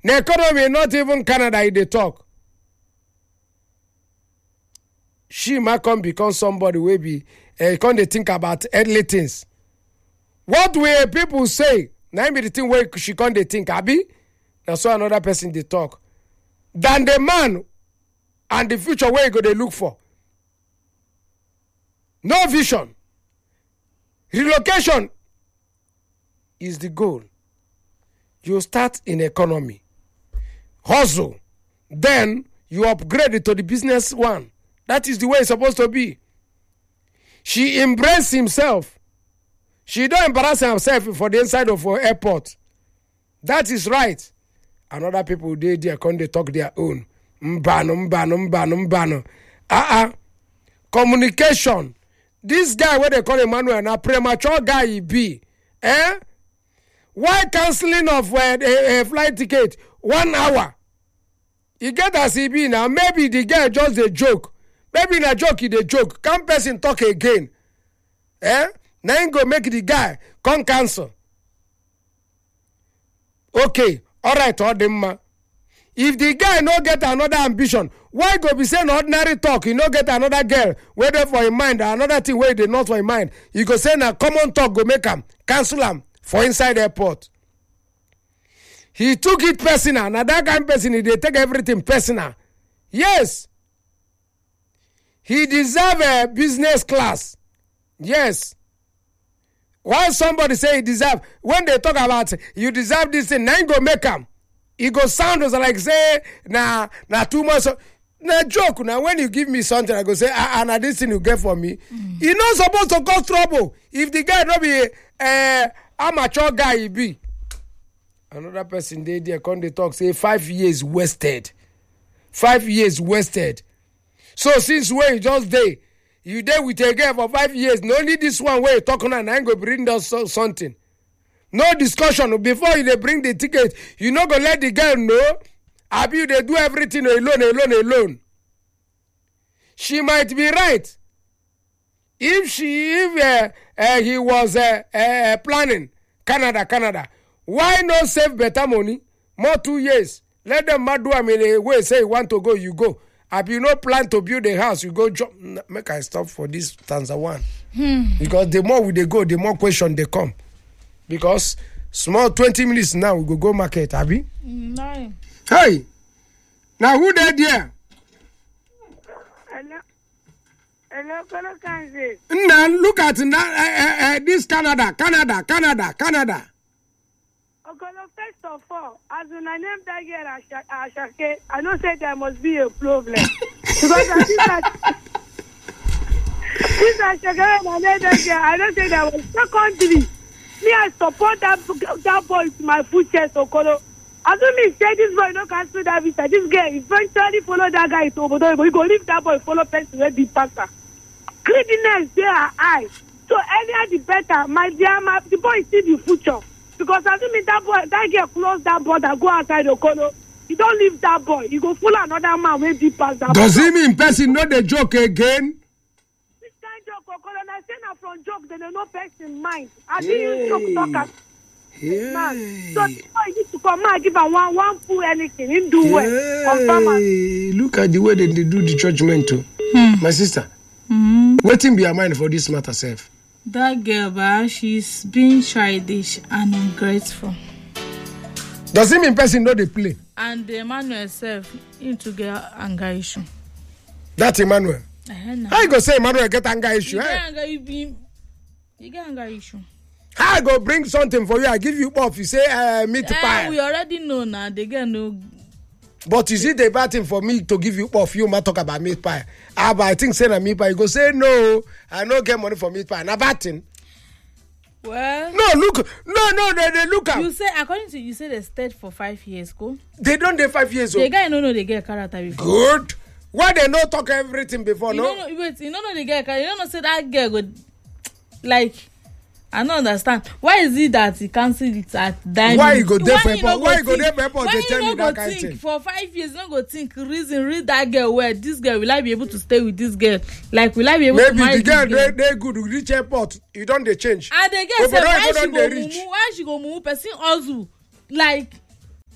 The economy, not even Canada, they talk. She might come become somebody will be come they think about earthly things. What will people say? Now be the thing where she come they think, Abi? Now so another person they talk. Than the man and the future where you go they look for. No vision. Relocation is the goal. You start in economy. Hustle. Then you upgrade it to the business one. That is the way it's supposed to be. She embraced himself. She don't embarrass herself for the inside of her airport. That is right. And other people, they come, they talk their own. Mbano. Communication. This guy, what they call Emmanuel, a premature guy he be. Why cancelling of a flight ticket 1 hour? You get as he be now. Maybe the guy just a joke. Maybe in a joke he the joke. Can't person talk again? Now you go make the guy come cancel. Okay, all right, all them. If the guy no get another ambition, why go be saying ordinary talk? You no get another girl, whether for him mind, another thing where they not for him mind. You go say na common talk, go make him cancel him for inside airport. He took it personal. Now that kind of person, they take everything personal. Yes. He deserve a business class. Yes. Why somebody say he deserve, when they talk about you deserve this thing, now you go make him. He go sound as like say, nah, 2 months. Nah, joke. Now when you give me something, I go say, now this thing you get for me. He not supposed to cause trouble. If the guy not be amateur guy, he be. Another person they come they talk say 5 years wasted. 5 years wasted. So since when you just day, you there with a girl for 5 years. No need this one where you talking and I ain't go bring down something. No discussion before they bring the ticket. You not gonna let the girl know. Abi they do everything alone. She might be right. If he was planning Canada, why not save better money? More 2 years. Let them do a way say you want to go, you go. If you no plan to build a house, you go jump. Make I stop for this stanza one. Because the more we they go, the more question they come. Because small 20 minutes now, we go market, Abi. No. Hey, now who there? Hello, Kansas. Now look at this Canada. Okolo, first of all, as when I name that girl Ashake, I don't say there must be a problem. Because I think that this Ashake, I name that girl, I don't say there was secondary. Me, I support that boy to my foot chest, Okolo. As when me say this boy no cancel that visa, this girl eventually follow that guy to Obodo, but you go leave that boy follow person where be pastor. Greediness, they are high. So earlier the better, my dear, the boy see the future. Because I think that girl close that border, go outside Okolo. You don't leave that boy. You go follow another man when deep past that. Does he mean person know the joke again? This kind of joke, Okolo, and I say now from joke, they don't know person mind. I think you joke talk man. So you need to come and give her one pull anything. He do well. Look at the way they do the judgment too. My sister. Waiting be your mind for this matter, self. That girl, but she's being childish and ungrateful. Does it mean person know they play? And the Emmanuel self into get anger issue. That Emmanuel. How you go say Emmanuel get anger issue? You get anger issue. How I go bring something for you? I give you off. You say meat pie. We already know now. They get no. But is it a bad thing for me to give you off? You might talk about meat pie. But I think say na meat pie. You go say no. I don't get money for meat pie. Na bad thing. Well. No, look. No. They look at. You say according to you say they stayed for 5 years. Go. They don't dey 5 years old. The guy no they get character before. Good. Why they not talk everything before? You no. Wait. You don't know the guy. You don't know say that girl go like. I don't understand. Why is it that he cancelled it at dining? Why you go there for airport? Why you go there for airport? They tell me that kind of thing. For 5 years, you don't go think read that girl well. This girl, will I be able to stay with this girl? Like, will I be able to marry this girl? Maybe the girl, they good. We reach airport. You don't they change. And the girl say, why she go move? Person also. Like,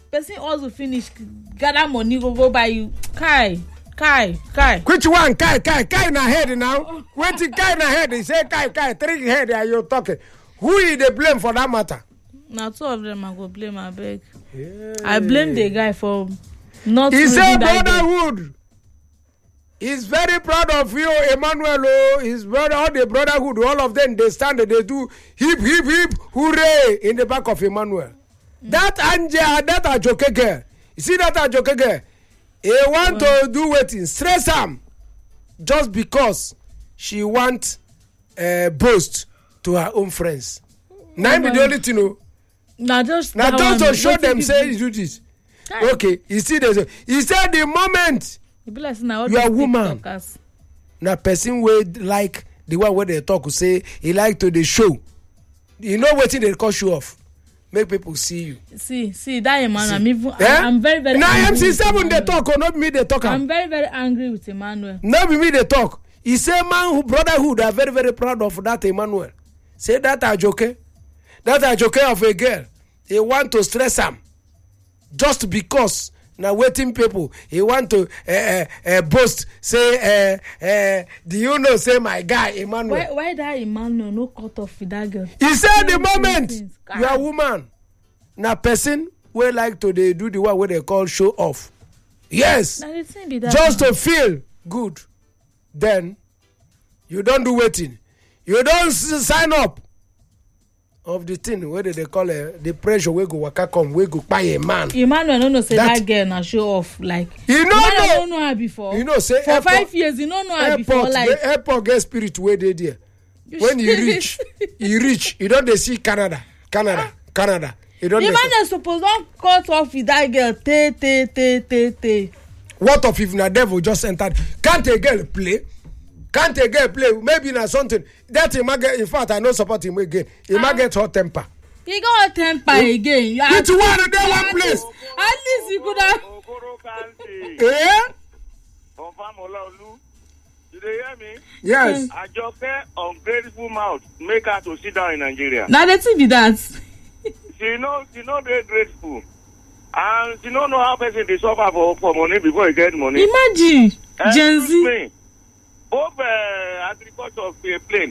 person also finish gather money go buy you. Kai. Which one? Kai na head now. Wetin Kai na head? He say Kai 3 head are you talking? Who is the blame for that matter? Now 2 of them I go blame abeg. Yeah. I blame the guy for not. He said brotherhood. He's very proud of you, Emmanuel. Oh, his brother, all the brotherhood, all of them, they stand and they do hip, hooray in the back of Emmanuel. That Anja, that Ajoke girl. You see that Ajoke girl? He want to do waiting, stress him, just because she want boast to her own friends. Now be the only thing, no. Now just to show them, say you do this. Okay, you see this. He said the moment. You are woman. Now person would like the one where they talk say he like to the show. You know what they call show off. Make people see you. See that man. I'm very now MC7 they talk or not me they talk. I'm very angry with Emmanuel. Not me they talk. He say man who brotherhood are very proud of that Emmanuel. Say that Ajoke of a girl. They want to stress him just because. Now waiting people, he want to boast, say, do you know, say my guy, Emmanuel. Why that Emmanuel no cut off with that girl? He said the moment you are a woman, now person will like to they do the one where they call show off. Yes, just to feel good. Then, you don't do waiting. You don't sign up. Of the thing where they call the pressure we go waka come we go buy a man. Emmanuel no say that girl na show off like. You don't know her before. You know say for airport, 5 years you don't know her before like. The airport get spirit way they there. When you reach, you don't they see Canada. You don't. Emmanuel suppose don't cut off with that girl. Te. What of if na devil just entered? Can't a girl play? Maybe na something that he might get. In fact, I don't support him again. He might get hot temper. He got hot temper again. It's one day one place. At least he could have. Yeah. Did you hear me? Yes. Ajoke ungrateful mouth make her to sit down in Nigeria. Now let's see that. She know they're grateful. And she don't know how person they suffer for money before he get money. Imagine Gen Z. Both agriculture plane